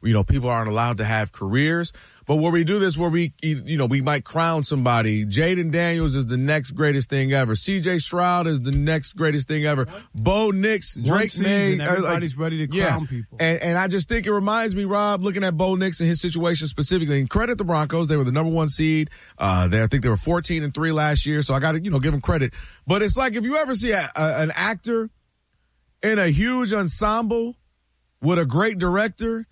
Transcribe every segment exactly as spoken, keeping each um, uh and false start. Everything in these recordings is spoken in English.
you know, people aren't allowed to have careers. But where we do this, where we, you know, we might crown somebody. Jaden Daniels is the next greatest thing ever. C J Stroud is the next greatest thing ever. Bo Nix, Drake May. Everybody's like, ready to yeah. crown people. And, and I just think it reminds me, Rob, looking at Bo Nix and his situation specifically, and credit the Broncos. They were the number one seed. Uh, they, I think they were fourteen and three last year. So I got to, you know, give them credit. But it's like if you ever see a, a, an actor in a huge ensemble with a great director,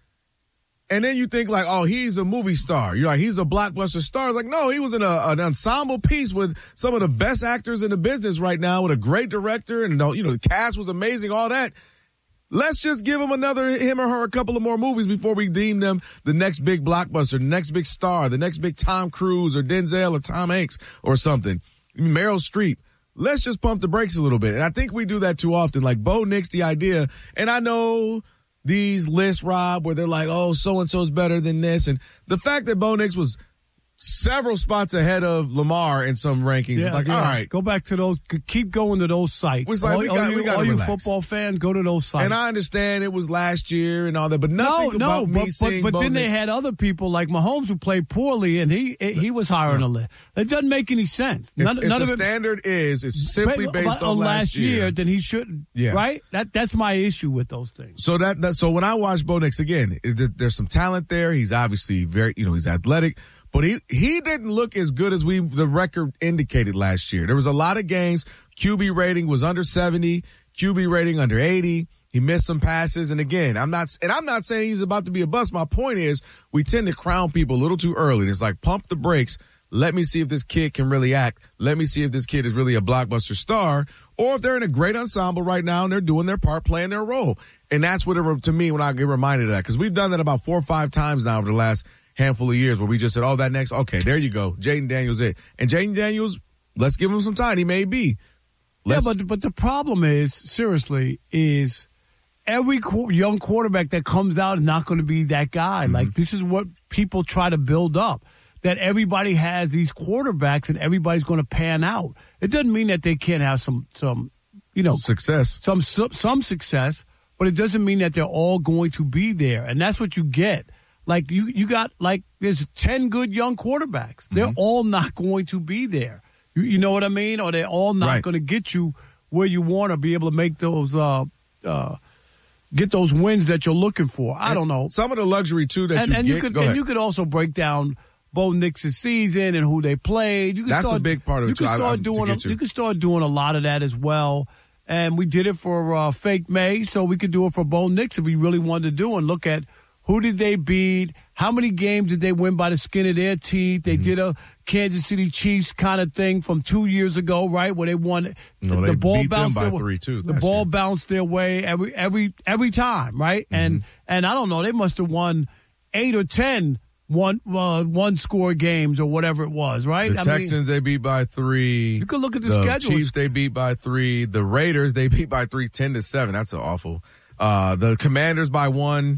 and then you think like, oh, he's a movie star. You're like, he's a blockbuster star. It's like, no, he was in a, an ensemble piece with some of the best actors in the business right now with a great director. And, you know, the cast was amazing, all that. Let's just give him another, him or her, a couple of more movies before we deem them the next big blockbuster, the next big star, the next big Tom Cruise or Denzel or Tom Hanks or something. Meryl Streep. Let's just pump the brakes a little bit. And I think we do that too often. Like Bo Nix, the idea, and I know these lists, Rob, where they're like, oh, so-and-so's better than this. And the fact that Bo Nix was several spots ahead of Lamar in some rankings. Yeah, like, yeah. all right. Go back to those. Keep going to those sites. It's like, all we got, all you, we got all to you relax. football fans, go to those sites. And I understand it was last year and all that, but nothing no, about no, me but, seeing but, but Bo then Nix. they had other people like Mahomes who played poorly, and he he was higher on the list. It doesn't make any sense. None, if if none the of it, standard is, it's simply but- based but on last year. year, then he shouldn't. Yeah. Right? That That's my issue with those things. So that, that so when I watch Bo Nix again, it, there's some talent there. He's obviously very, you know, he's athletic. But he, he didn't look as good as we, the record indicated last year. There was a lot of games. Q B rating was under seventy, Q B rating under eighty. He missed some passes. And again, I'm not, and I'm not saying he's about to be a bust. My point is we tend to crown people a little too early. It's like pump the brakes. Let me see if this kid can really act. Let me see if this kid is really a blockbuster star or if they're in a great ensemble right now and they're doing their part, playing their role. And that's what it, to me, when I get reminded of that, because we've done that about four or five times now over the last handful of years where we just said, oh, that next, okay, there you go. Jaden Daniels it. And Jaden Daniels, let's give him some time. He may be. Let's, yeah, but but the problem is, seriously, is every qu- young quarterback that comes out is not going to be that guy. Mm-hmm. Like, this is what people try to build up, that everybody has these quarterbacks and everybody's going to pan out. It doesn't mean that they can't have some, some you know, success, some, some, some success, but it doesn't mean that they're all going to be there. And that's what you get. Like, you, you got, like, there's ten good young quarterbacks. They're mm-hmm. all not going to be there. You, you know what I mean? Or they're all not right. going to get you where you want to be able to make those, uh, uh, get those wins that you're looking for. I and don't know. Some of the luxury, too, that and, you and get. You could, Go and ahead. you could also break down Bo Nix's season and who they played. You could That's start, a big part of it, you too. Could start I, I, doing a, to. you could start doing a lot of that as well. And we did it for uh, Fake May, so we could do it for Bo Nix if we really wanted to do and look at who did they beat, how many games did they win by the skin of their teeth. They mm-hmm. did a Kansas City Chiefs kind of thing from two years ago, right, where they won. No, the they ball beat bounced them by their, three, too. The ball year. bounced their way every every every time, right? Mm-hmm. And and I don't know, they must have won eight or ten one uh, one score games or whatever it was, right? The I Texans mean, they beat by three. You could look at the, the schedule. Chiefs they beat by three. The Raiders they beat by three, ten to seven. That's awful. Uh, the Commanders by one.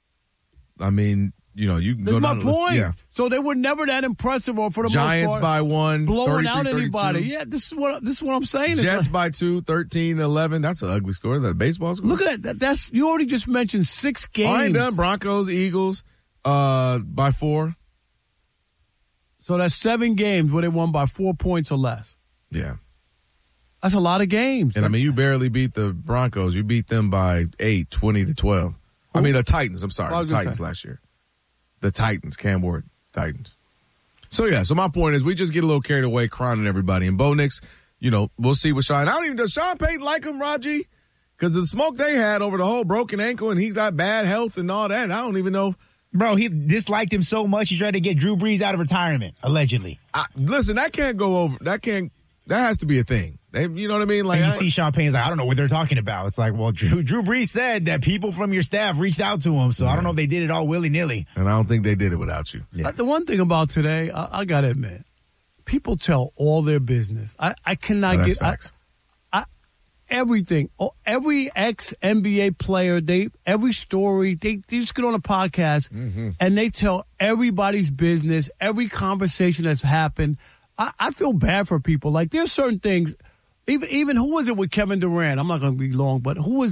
I mean, you know, you can That's go my down the list. point. Yeah. So they were never that impressive, or for the Giants most part, by one, blowing out anybody. thirty-two. Yeah, this is what this is what I'm saying. Jets like, by two, thirteen eleven. That's an ugly score. That baseball score. Look at that. that. That's you already just mentioned six games. I ain't done. Broncos, Eagles, uh, by four. So that's seven games where they won by four points or less. Yeah. That's a lot of games. And I mean, you barely beat the Broncos. You beat them by eight, twenty to twelve. Who? I mean, the Titans. I'm sorry, the Titans last year. The Titans, Cam Ward, Titans. So, yeah, so my point is we just get a little carried away crowning everybody. And Bo Nix, you know, we'll see what Sean. I don't even, does Sean Payton like him, Raji? Because the smoke they had over the whole broken ankle and he's got bad health and all that, I don't even know. Bro, he disliked him so much he tried to get Drew Brees out of retirement, allegedly. I, listen, that can't go over. That can't, that has to be a thing. They, you know what I mean? Like, and you I, see Sean Payton's like, I don't know what they're talking about. It's like, well, Drew, Drew Brees said that people from your staff reached out to him, so yeah. I don't know if they did it all willy-nilly. And I don't think they did it without you. Yeah. The one thing about today, I, I got to admit, people tell all their business. I, I cannot oh, get I, I, everything. Every ex-N B A player, they every story, they, they just get on a podcast mm-hmm. and they tell everybody's business, every conversation that's happened. I, I feel bad for people. Like, there's certain things. Even even who was it with Kevin Durant? I'm not going to be long, but who was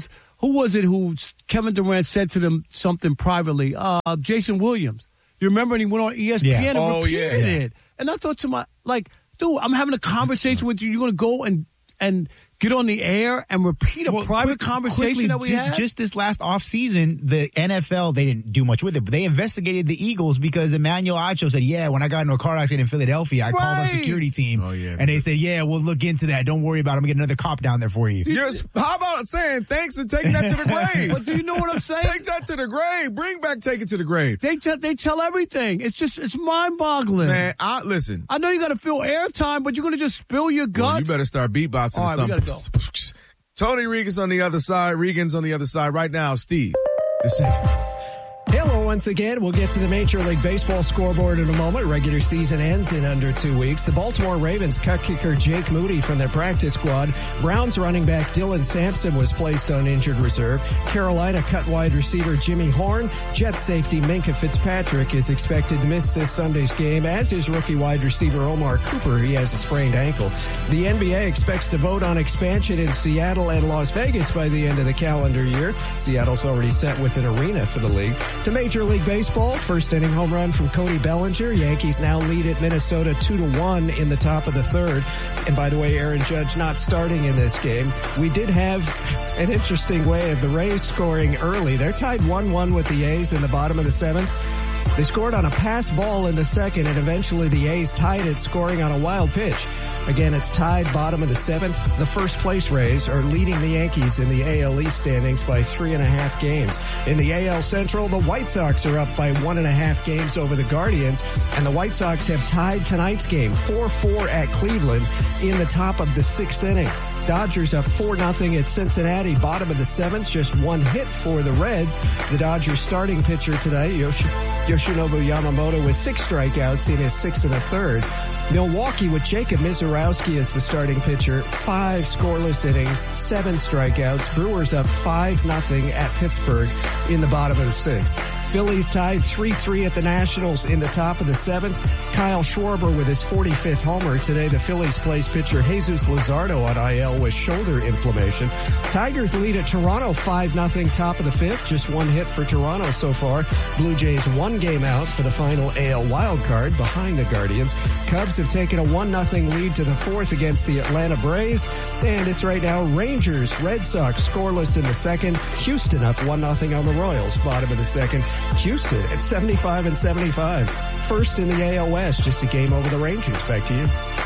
who was it who Kevin Durant said to them something privately? Uh, Jason Williams. You remember? And he went on E S P N yeah. and oh, repeated yeah, yeah. it. And I thought to my, like, dude, I'm having a conversation with you. You're going to go and and get on the air and repeat a Well, private quick- conversation quickly, that we ju- had? Just this last offseason, the N F L, they didn't do much with it, but they investigated the Eagles because Emmanuel Acho said, yeah, when I got into a car accident in Philadelphia, I called our Right. security team. Oh, yeah. And they said, yeah, we'll look into that. Don't worry about it. I'm going to get another cop down there for you. You're, how about saying thanks and taking that to the grave? But do you know what I'm saying? Take that to the grave. Bring back take it to the grave. They tell they tell everything. It's just it's mind boggling. Man, I listen. I know you got to fill airtime, but you're going to just spill your guts. Well, you better start beatboxing All or right, we something. gotta Tony Regan's on the other side. Regan's on the other side right now. Steve, the second. Hello once again. We'll get to the Major League Baseball scoreboard in a moment. Regular season ends in under two weeks. The Baltimore Ravens cut kicker Jake Moody from their practice squad. Browns running back Dylan Sampson was placed on injured reserve. Carolina cut wide receiver Jimmy Horn. Jets safety Minkah Fitzpatrick is expected to miss this Sunday's game, as is rookie wide receiver Omar Cooper. He has a sprained ankle. The N B A expects to vote on expansion in Seattle and Las Vegas by the end of the calendar year. Seattle's already set with an arena for the league. To Major League Baseball, first inning home run from Cody Bellinger. Yankees now lead at Minnesota two to one in the top of the third. And by the way, Aaron Judge not starting in this game. We did have an interesting way of the Rays scoring early. They're tied one one with the A's in the bottom of the seventh. They scored on a pass ball in the second, and eventually the A's tied it, scoring on a wild pitch. Again, it's tied bottom of the seventh. The first place Rays are leading the Yankees in the A L East standings by three and a half games. In the A L Central, the White Sox are up by one and a half games over the Guardians, and the White Sox have tied tonight's game four four at Cleveland in the top of the sixth inning. Dodgers up four nothing at Cincinnati, bottom of the seventh, just one hit for the Reds. The Dodgers starting pitcher today, Yoshi, Yoshinobu Yamamoto, with six strikeouts in his sixth and a third. Milwaukee with Jacob Mizorowski as the starting pitcher, five scoreless innings, seven strikeouts. Brewers up five nothing at Pittsburgh in the bottom of the sixth. Phillies tied three three at the Nationals in the top of the seventh. Kyle Schwarber with his forty-fifth homer. Today, the Phillies place pitcher Jesus Luzardo on I L with shoulder inflammation. Tigers lead at Toronto five nothing top of the fifth. Just one hit for Toronto so far. Blue Jays one game out for the final A L wild card behind the Guardians. Cubs have taken a one nothing lead to the fourth against the Atlanta Braves. And it's right now Rangers, Red Sox scoreless in the second. Houston up one nothing on the Royals, bottom of the second. Houston at seventy-five and seventy-five. First in the A L West, just a game over the Rangers. Back to you.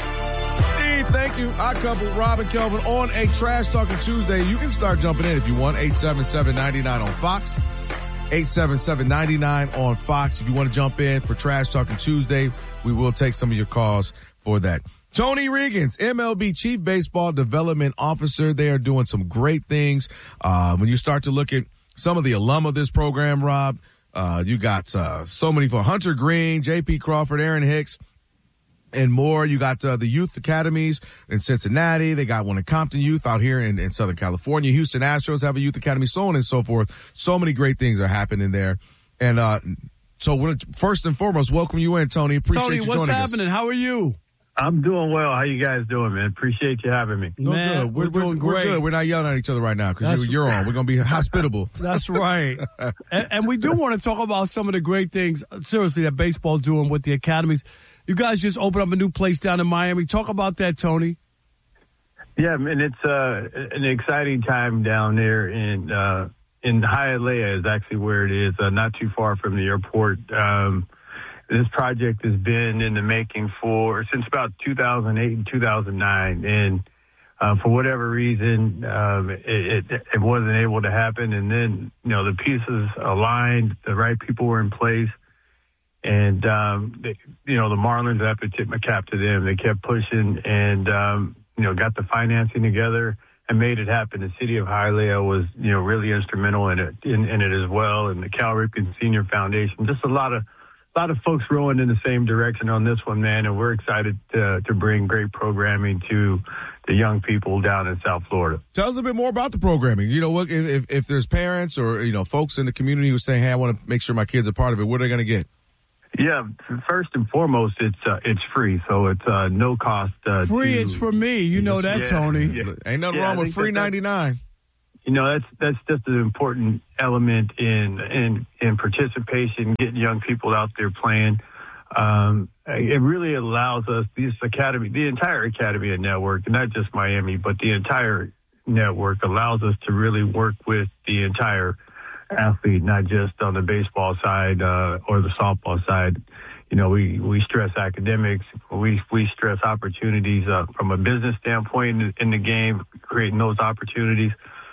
Steve, thank you. I couple Rob and Kelvin on a Trash Talking Tuesday. You can start jumping in if you want. eight seven seven, nine nine on Fox. eight seven seven, nine nine on Fox. If you want to jump in for Trash Talking Tuesday, we will take some of your calls for that. Tony Regan's M L B Chief Baseball Development Officer. They are doing some great things. Uh, when you start to look at some of the alum of this program, Rob, Uh, you got, uh, so many for Hunter Green, J P Crawford, Aaron Hicks, and more. You got, uh, the youth academies in Cincinnati. They got one in Compton Youth out here in, in Southern California. Houston Astros have a youth academy, so on and so forth. So many great things are happening there. And, uh, so we're, first and foremost, welcome you in, Tony. Appreciate Tony, you what's joining happening? us. How are you? I'm doing well. How you guys doing, man? Appreciate you having me. No, Man, good. We're, we're doing we're great. good. We're not yelling at each other right now because That's- you're, you're on. We're going to be hospitable. That's right. and, and we do want to talk about some of the great things, seriously, that baseball's doing with the academies. You guys just opened up a new place down in Miami. Talk about that, Tony. Yeah, and it's uh, an exciting time down there in uh, in Hialeah is actually where it is, uh, not too far from the airport. Um, this project has been in the making for since about two thousand eight and two thousand nine, and uh, for whatever reason, um, it, it, it wasn't able to happen. And then, you know, the pieces aligned, the right people were in place. And, um, they, you know, the Marlins, I have to tip my cap to them. They kept pushing and, um, you know, got the financing together and made it happen. The city of Hialeah was, you know, really instrumental in it, in, in it as well. And the Cal Ripken Senior Foundation, just a lot of, a lot of folks rowing in the same direction on this one, man. And we're excited to, to bring great programming to the young people down in South Florida. Tell us a bit more about the programming. You know, what if, if, if there's parents or, you know, folks in the community who are saying, hey, I want to make sure my kids are part of it, what are they going to get? Yeah, first and foremost, it's uh, it's free, so it's uh, no cost. Uh, Free, to, it's for me. You know that, yeah, Tony. Yeah. Ain't nothing Yeah, wrong I with think free that- ninety-nine. you know, that's that's just an important element in in in participation, getting young people out there playing. Um, it really allows us, this academy, the entire Academy network, not just Miami, but the entire network allows us to really work with the entire athlete, not just on the baseball side uh, or the softball side. You know, we, we stress academics, we we stress opportunities uh, from a business standpoint in, in the game, creating those opportunities.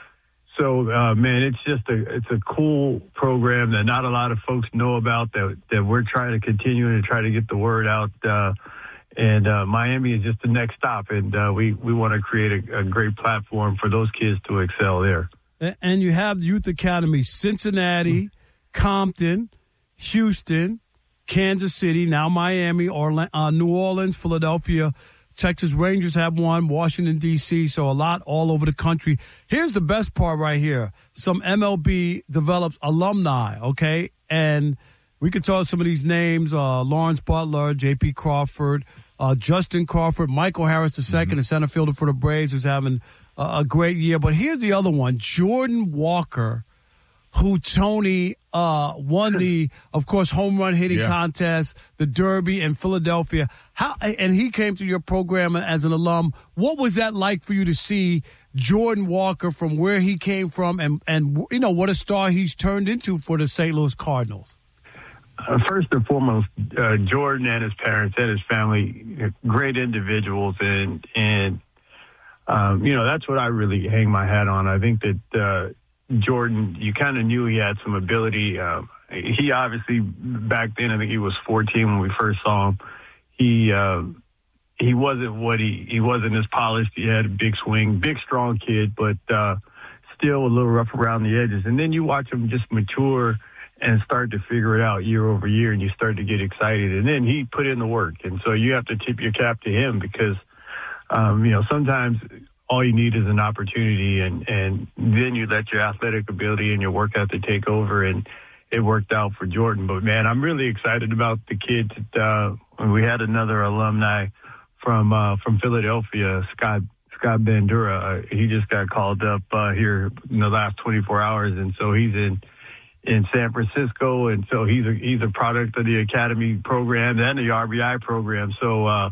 So, uh, man, it's just a it's a cool program that not a lot of folks know about, that that we're trying to continue to try to get the word out. Uh, and uh, Miami is just the next stop, and uh, we, we want to create a, a great platform for those kids to excel there. And you have Youth Academy, Cincinnati, Compton, Houston, Kansas City, now Miami, Orlando, uh, New Orleans, Philadelphia. Texas Rangers have one, Washington, D C, so a lot all over the country. Here's the best part right here. Some M L B developed alumni, okay? And we could talk some of these names, uh, Lawrence Butler, J P Crawford, uh, Justin Crawford, Michael Harris the second, mm-hmm. the center fielder for the Braves, who's having uh, a great year. But here's the other one, Jordan Walker, who Tony uh, won the, of course, home run hitting yeah. contest, the Derby in Philadelphia. How and he came to your program as an alum. What was that like for you to see Jordan Walker from where he came from, and and you know what a star he's turned into for the Saint Louis Cardinals? Uh, first and foremost, uh, Jordan and his parents and his family, great individuals, and and um, you know that's what I really hang my hat on. I think that. Uh, Jordan, you kind of knew he had some ability. Uh, he obviously, back then, I think he was fourteen when we first saw him. He uh, he wasn't what he, he wasn't as polished. He had a big swing, big, strong kid, but uh, still a little rough around the edges. And then you watch him just mature and start to figure it out year over year, and you start to get excited. And then he put in the work. And so you have to tip your cap to him because, um, you know, sometimes – all you need is an opportunity, and, and then you let your athletic ability and your work ethic take over, and it worked out for Jordan. But, man, I'm really excited about the kids. Uh, we had another alumni from uh, from Philadelphia, Scott Scott Bandura. Uh, he just got called up uh, here in the last twenty-four hours, and so he's in in San Francisco, and so he's a, he's a product of the Academy program and the R B I program. So, uh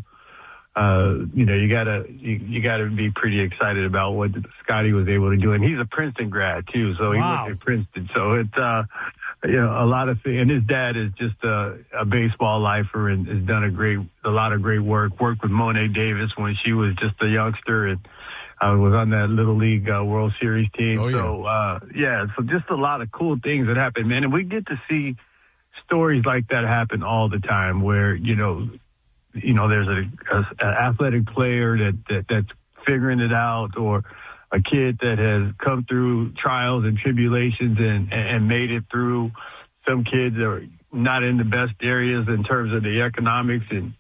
Uh, you know, you gotta you, you gotta be pretty excited about what Scotty was able to do, and he's a Princeton grad too, so he wow. went to Princeton. So it's uh, you know, a lot of things. And his dad is just a, a baseball lifer and has done a great, a lot of great work. Worked with Monet Davis when she was just a youngster, and uh, was on that Little League uh, World Series team. Oh, yeah. So uh, yeah, so just a lot of cool things that happen, man, and we get to see stories like that happen all the time, where you know. You know, there's a, a, a athletic player that, that that's figuring it out, or a kid that has come through trials and tribulations and, and made it through. Some kids are not in the best areas in terms of the economics, and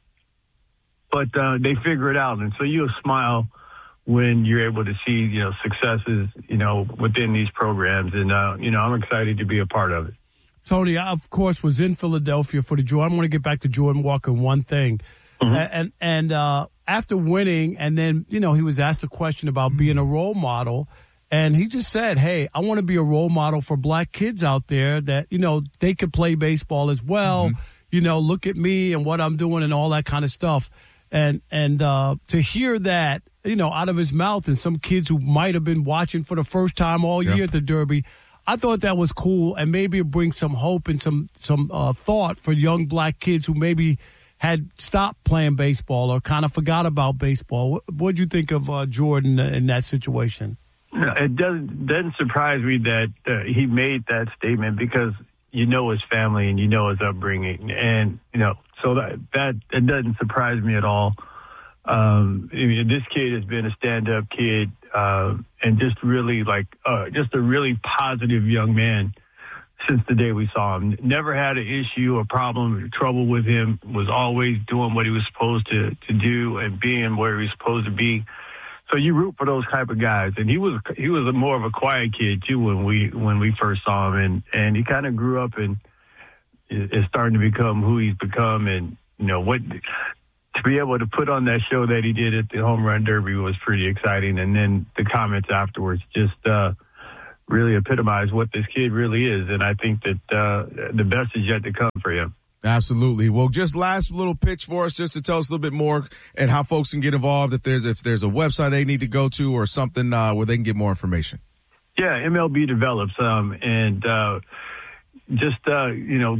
but uh, they figure it out. And so you'll smile when you're able to see, you know, successes, you know, within these programs. And, uh, you know, I'm excited to be a part of it. Tony, I, of course, was in Philadelphia for the Jordan. I want to get back to Jordan Walker one thing. Mm-hmm. And and uh, after winning, and then, you know, he was asked a question about being a role model, and he just said, hey, I want to be a role model for black kids out there that, you know, they could play baseball as well. Mm-hmm. You know, look at me and what I'm doing and all that kind of stuff. And, and uh, to hear that, you know, out of his mouth, and some kids who might have been watching for the first time all year yep. at the Derby, I thought that was cool, and maybe it brings some hope and some, some uh, thought for young black kids who maybe – had stopped playing baseball or kind of forgot about baseball. What did you think of uh, Jordan in that situation? No, it doesn't, doesn't surprise me that uh, he made that statement, because you know his family and you know his upbringing. And, you know, so that, that it doesn't surprise me at all. Um, I mean, this kid has been a stand-up kid uh, and just really like uh, just a really positive young man since the day we saw him. Never had an issue, a problem, trouble with him. Was always doing what he was supposed to, to do and being where he was supposed to be. So you root for those type of guys. And he was he was a more of a quiet kid too when we when we first saw him, and and he kind of grew up and is starting to become who he's become. And you know what, to be able to put on that show that he did at the Home Run Derby was pretty exciting. And then the comments afterwards, just. uh really epitomize what this kid really is. And I think that uh, the best is yet to come for him. Absolutely. Well, just last little pitch for us, just to tell us a little bit more and how folks can get involved. If there's if there's a website they need to go to or something uh, where they can get more information. Yeah, M L B develops, um, and uh, just uh, you know,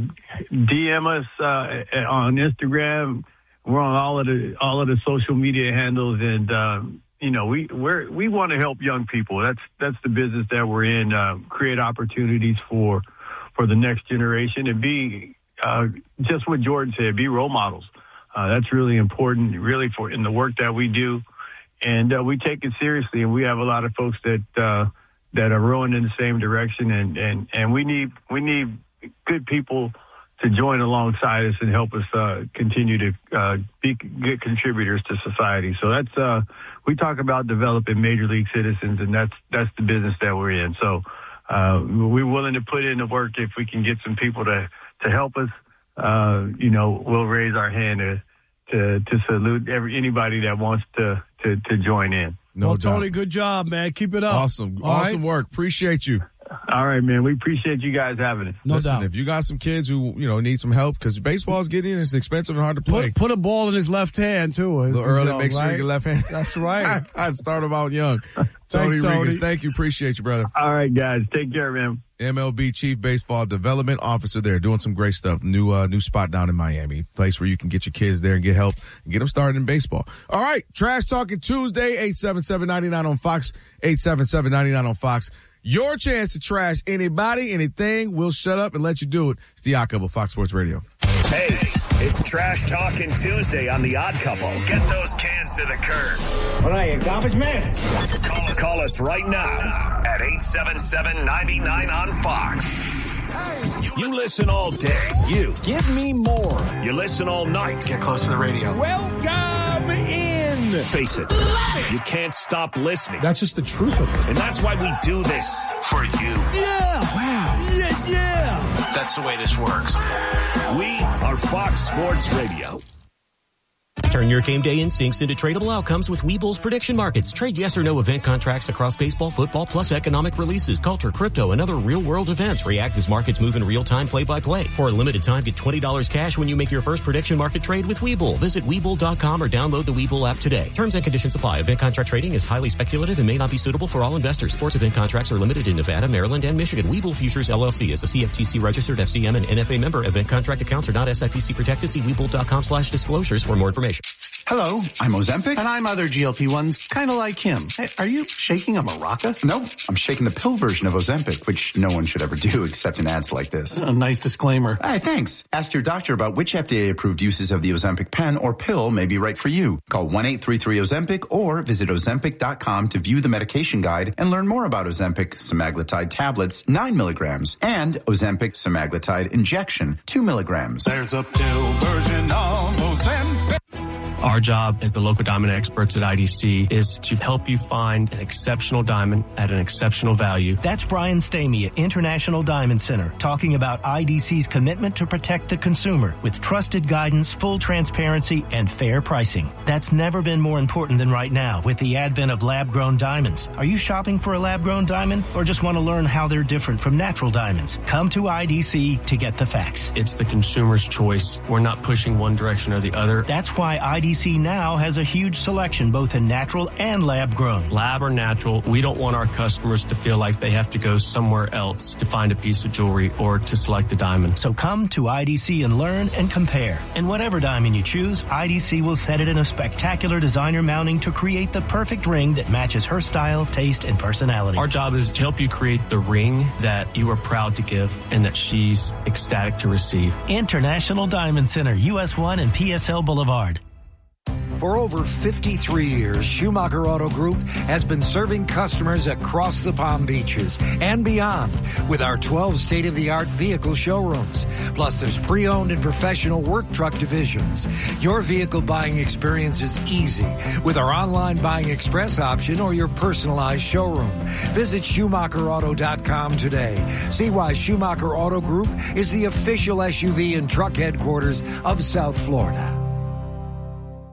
D M us uh, on Instagram. We're on all of the all of the social media handles, and uh, you know, we we're, we want to help young people. That's that's the business that we're in. Uh, create opportunities for for the next generation, and be uh, just what Jordan said. Be role models. Uh, that's really important, really, for in the work that we do, and uh, we take it seriously. And we have a lot of folks that. Uh, that are rowing in the same direction, and, and, and we need we need good people to join alongside us and help us uh, continue to uh, be good contributors to society. So that's uh, we talk about developing major league citizens, and that's that's the business that we're in. So uh, we're willing to put in the work. If we can get some people to to help us, uh, you know, we'll raise our hand to to, to salute every anybody that wants to to, to join in. No well, Tony, good job, man. Keep it up. Awesome. All awesome right? work. Appreciate you. All right, man. We appreciate you guys having it. No Listen, doubt. If you got some kids who, you know, need some help, because baseball's getting, it's expensive and hard to play. Put, put a ball in his left hand, too. A little early, young, make sure right? you get left hand. That's right. I'd start them out young. Thanks, Tony Tony. Regas, thank you. Appreciate you, brother. All right, guys. Take care, man. M L B Chief Baseball Development Officer there, doing some great stuff. New uh, new spot down in Miami, place where you can get your kids there and get help and get them started in baseball. All right, Trash Talking Tuesday, eight seven seven, nine nine on Fox, eight seven seven, nine nine on Fox. Your chance to trash anybody, anything. We'll shut up and let you do it. It's the Odd Couple, Fox Sports Radio. Hey, it's Trash Talking Tuesday on the Odd Couple. Get those cans to the curb. What are you, garbage man? Call, call us right now at eight seven seven, nine nine on Fox. You, you listen all day. You. Give me more. You listen all night. Get close to the radio. Welcome in. Face it, you can't stop listening. That's just the truth of it. And that's why we do this for you. Yeah. Wow. Yeah, yeah. That's the way this works. We are Fox Sports Radio. Turn your game day instincts into tradable outcomes with Webull's prediction markets. Trade yes or no event contracts across baseball, football, plus economic releases, culture, crypto, and other real-world events. React as markets move in real time, play-by-play. For a limited time, get twenty dollars cash when you make your first prediction market trade with Webull. Visit Webull dot com or download the Webull app today. Terms and conditions apply. Event contract trading is highly speculative and may not be suitable for all investors. Sports event contracts are limited in Nevada, Maryland, and Michigan. Webull Futures, L L C is a C F T C-registered F C M and N F A member. Event contract accounts are not S I P C protected. See Webull dot com slash disclosures for more information. Hello, I'm Ozempic. And I'm other G L P ones, kind of like him. Hey, are you shaking a maraca? No, I'm shaking the pill version of Ozempic, which no one should ever do except in ads like this. A nice disclaimer. Hey, thanks. Ask your doctor about which F D A-approved uses of the Ozempic pen or pill may be right for you. Call one eight three three Ozempic or visit Ozempic dot com to view the medication guide and learn more about Ozempic semaglutide tablets, nine milligrams, and Ozempic semaglutide injection, two milligrams. There's a pill version of Ozempic. Our job as the local diamond experts at I D C is to help you find an exceptional diamond at an exceptional value. That's Brian Stamey at International Diamond Center talking about I D C's commitment to protect the consumer with trusted guidance, full transparency, and fair pricing. That's never been more important than right now with the advent of lab-grown diamonds. Are you shopping for a lab-grown diamond or just want to learn how they're different from natural diamonds? Come to I D C to get the facts. It's the consumer's choice. We're not pushing one direction or the other. That's why I D C now has a huge selection both in natural and lab-grown. Lab or natural, we don't want our customers to feel like they have to go somewhere else to find a piece of jewelry or to select a diamond. So come to I D C and learn and compare. And whatever diamond you choose, I D C will set it in a spectacular designer mounting to create the perfect ring that matches her style, taste, and personality. Our job is to help you create the ring that you are proud to give and that she's ecstatic to receive. International Diamond Center, U S one and P S L Boulevard. For over fifty-three years, Schumacher Auto Group has been serving customers across the Palm Beaches and beyond with our twelve state-of-the-art vehicle showrooms. Plus, there's pre-owned and professional work truck divisions. Your vehicle buying experience is easy with our online buying express option or your personalized showroom. Visit Schumacher Auto dot com today. See why Schumacher Auto Group is the official S U V and truck headquarters of South Florida.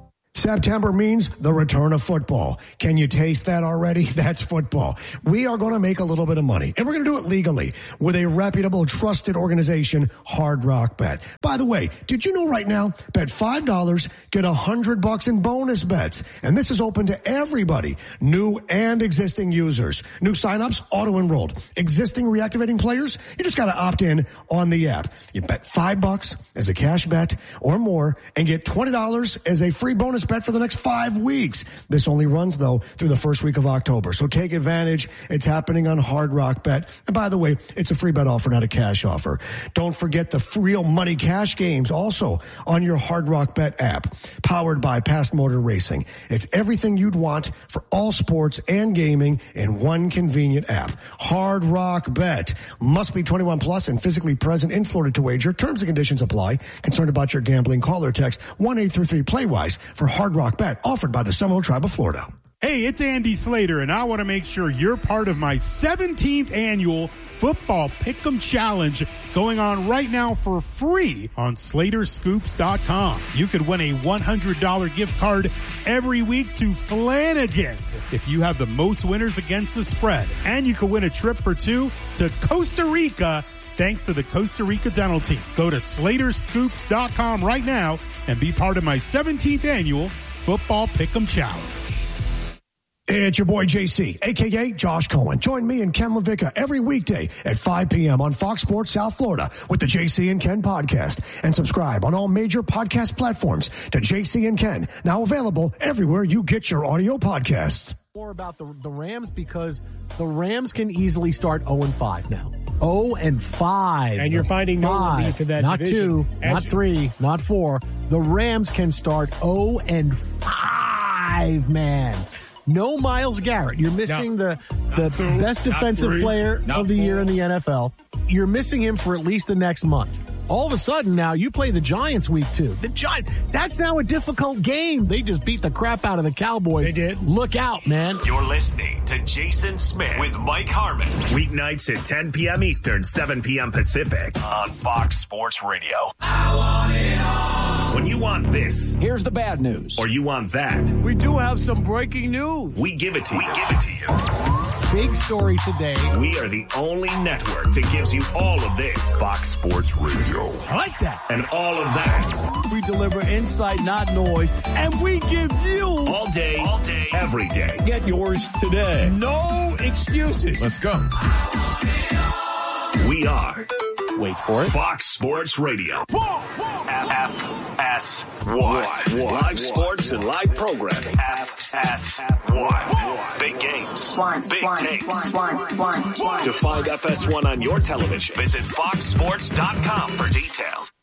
September means the return of football. Can you taste that already? That's football. We are going to make a little bit of money, and we're going to do it legally with a reputable, trusted organization, Hard Rock Bet. By the way, did you know right now, bet five dollars, get one hundred bucks in bonus bets. And this is open to everybody, new and existing users. New signups, auto-enrolled. Existing reactivating players, you just got to opt in on the app. You bet five bucks as a cash bet or more and get twenty dollars as a free bonus bet for the next five weeks. This only runs, though, through the first week of October. So take advantage. It's happening on Hard Rock Bet. And by the way, it's a free bet offer, not a cash offer. Don't forget the real money cash games also on your Hard Rock Bet app, powered by Past Motor Racing. It's everything you'd want for all sports and gaming in one convenient app. Hard Rock Bet. Must be twenty-one plus and physically present in Florida to wager. Terms and conditions apply. Concerned about your gambling? Call or text one eight three three play wise for Hard Rock Bet, offered by the Seminole Tribe of Florida. Hey, it's Andy Slater, and I want to make sure you're part of my seventeenth annual Football Pick'em Challenge going on right now for free on Slater Scoops dot com. You could win a one hundred dollars gift card every week to Flanagan's if you have the most winners against the spread. And you could win a trip for two to Costa Rica thanks to the Costa Rica Dental Team. Go to Slater Scoops dot com right now and be part of my seventeenth annual Football Pick'em Challenge. It's your boy J C, a k a. Josh Cohen. Join me and Ken LaVicka every weekday at five p.m. on Fox Sports South Florida with the J C and Ken podcast. And subscribe on all major podcast platforms to J C and Ken, now available everywhere you get your audio podcasts. More about the, the Rams, because the Rams can easily start oh and five now. oh and five. And you're finding no relief in that Not division. two, As not you- three, not four. The Rams can start oh and five, man. No Myles Garrett. You're missing No. the, the two, best not defensive three, player not of the year four. in the N F L. You're missing him for at least the next month. All of a sudden now you play the Giants week two. The Giants, that's now a difficult game. They just beat the crap out of the Cowboys. They did. Look out, man. You're listening to Jason Smith with Mike Harmon. Weeknights at ten p.m. Eastern, seven p.m. Pacific on Fox Sports Radio. I want it all. When you want this, Here's the bad news. or you want that, We do have some breaking news. we give it to you. We give it to you. Big story today. We are the only network that gives you all of this. Fox Sports Radio. I like that. And all of that. We deliver insight, not noise, and we give you All day, all day, every day. Get yours today. no excuses. Let's go. We are Wait for it. Fox Sports Radio. F S one. Live sports and live programming. F S one. Big games. Big takes. To find F S one on your television, visit fox sports dot com for details.